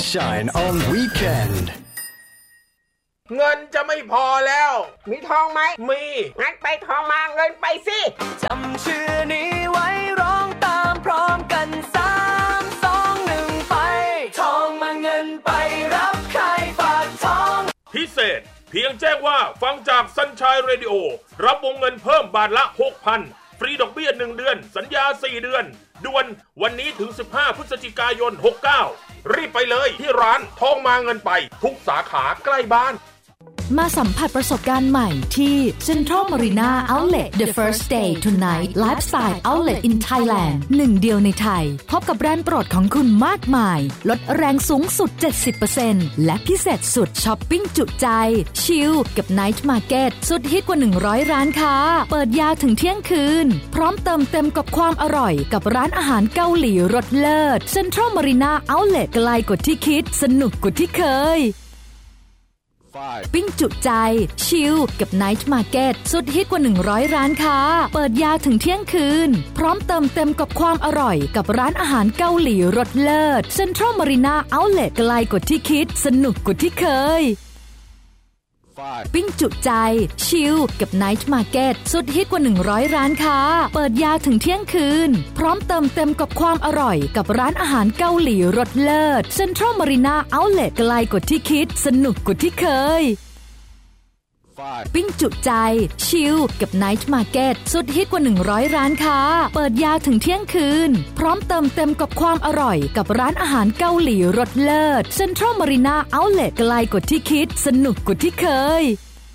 Shine on weekend เงินจะไม่พอแล้วมีทองไหมมีงั้นไปทองมาเงินไปสิจำชื่อนี้ไว้ร้องตามพร้อมกัน3 2 1ไปทองมาเงินไปรับใครฝากทองพิเศษเพียงแจ้งว่าฟังจาก Sunshine Radio รับวงเงินเพิ่มบาทละ 6,000 ฟรีดอกเบี้ย1เดือนสัญญา4เดือนด่วนวันนี้ถึง15พฤศจิกายน69รีบไปเลยที่ร้านทองมาเงินไปทุกสาขาใกล้บ้านมาสัมผัสประสบการณ์ใหม่ที่ Central Marina Outlet The First Day Tonight Lifestyle Outlet in Thailand หนึ่งเดียวในไทยพบกับแบรนด์โปรดของคุณมากมายลดแรงสูงสุด 70% และพิเศษสุดช้อปปิ้งจุใจชิลกับ Night Market สุดฮิตกว่า100ร้านค้าเปิดยาวถึงเที่ยงคืนพร้อมเติมเต็มกับความอร่อยกับร้านอาหารเกาหลีรสเลิศ Central Marina Outlet ไกลกว่าที่คิดสนุกกว่าที่เคยปิ้งจุใจชิลกับ Night Market สุดฮิตกว่า100ร้านค้าเปิดยาวถึงเที่ยงคืนพร้อมเติมเต็มกับความอร่อยกับร้านอาหารเกาหลีรสเลิศ Central Marina Outlet ไกลกว่าที่คิดสนุกกว่าที่เคยปิ้งจุใจชิลกับ Night Market สุดฮิตกว่า100ร้านค้าเปิดยาวถึงเที่ยงคืนพร้อมเติมเต็มกับความอร่อยกับร้านอาหารเกาหลีรสเลิศ Central Marina Outlet ไกลกว่าที่คิดสนุกกว่าที่เคยปิ้งจุใจชิลกับ Night Market สุดฮิตกว่า100ร้านค้าเปิดยาวถึงเที่ยงคืนพร้อมเติมเต็มกับความอร่อยกับร้านอาหารเกาหลีรสเลิศ Central Marina Outlet ไกลกว่าที่คิดสนุกกว่าที่เคย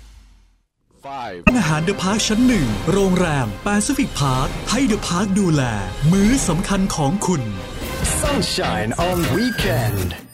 อาหารเดอะพาร์คชั้น1โรงแรมแปซิฟิกพาร์คให้เดอะพาร์คดูแลมื้อสำคัญของคุณ Sunshine on weekend